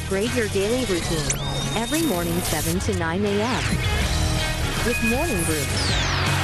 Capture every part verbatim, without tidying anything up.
Upgrade your daily routine. Every morning seven to nine a.m. with Morning Groove.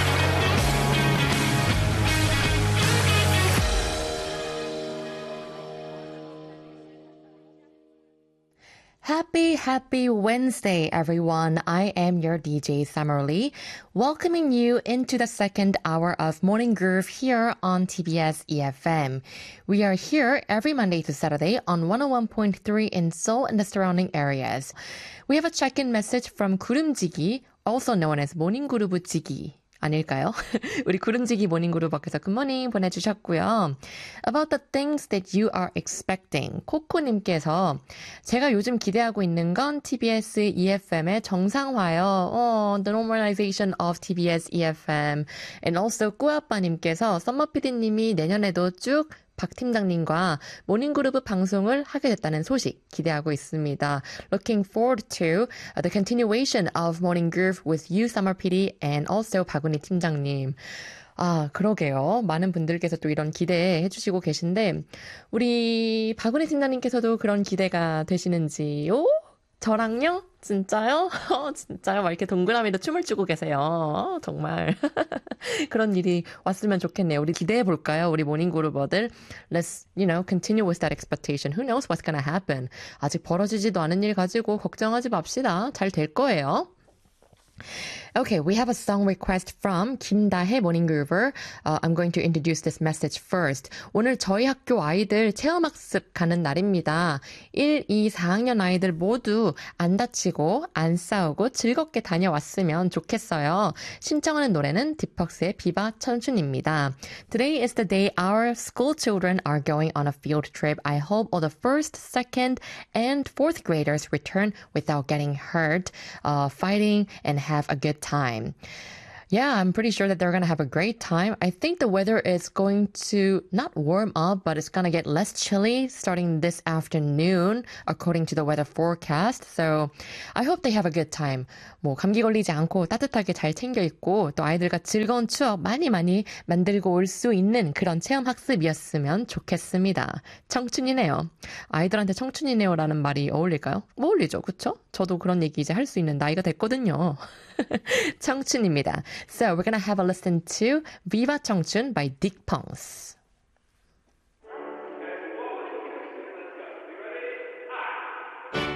Happy, happy Wednesday, everyone. I am your D J, Summer Lee, welcoming you into the second hour of Morning Groove here on T B S E F M. We are here every Monday to Saturday on one oh one point three in Seoul and the surrounding areas. We have a check-in message from 구름지기, also known as 모닝 그루브 지기. 아닐까요? 우리 구름지기 모닝그룹에서 굿모닝 보내주셨고요. About the things that you are expecting. 코코님께서 제가 요즘 기대하고 있는 건 티비에스 이에프엠의 정상화요. Oh, the normalization of 티비에스 이에프엠. And also 꾸아빠님께서 썸머피디님이 내년에도 쭉 박 팀장님과 모닝그룹 방송을 하게 됐다는 소식 기대하고 있습니다. Looking forward to the continuation of Morning Groove with you, Summer 피디, and also 박은희 팀장님. 아, 그러게요. 많은 분들께서 또 이런 기대해 주시고 계신데 우리 박은희 팀장님께서도 그런 기대가 되시는지요? 저랑요? 진짜요? 어, 진짜요? 막 이렇게 동그라미로 춤을 추고 계세요. 어, 정말. 그런 일이 왔으면 좋겠네요. 우리 기대해 볼까요? 우리 모닝그룹어들. Let's, you know, continue with that expectation. Who knows what's gonna happen? 아직 벌어지지도 않은 일 가지고 걱정하지 맙시다. 잘 될 거예요. Okay, we have a song request from 김다혜 모닝그루버. Uh, I'm going to introduce this message first. 오늘 저희 학교 아이들 체험학습 가는 날입니다. 일, 이, 사 학년 아이들 모두 안 다치고 안 싸우고 즐겁게 다녀왔으면 좋겠어요. 신청하는 노래는 디퍽스의 비바 청춘입니다. Today is the day our school children are going on a field trip. I hope all the first, second, and fourth graders return without getting hurt, uh, fighting, and have a good time. Yeah, I'm pretty sure that they're going to have a great time. I think the weather is going to not warm up, but it's going to get less chilly starting this afternoon, according to the weather forecast. So I hope they have a good time. 뭐 감기 걸리지 않고 따뜻하게 잘 챙겨 입고 또 아이들과 즐거운 추억 많이 많이 만들고 올 수 있는 그런 체험 학습이었으면 좋겠습니다. 청춘이네요. 아이들한테 청춘이네요라는 말이 어울릴까요? 어울리죠, 그렇죠? 저도 그런 얘기 이제 할 수 있는 나이가 됐거든요. 청춘입니다. So we're gonna have a listen to Viva 청춘 by Dick Pongs.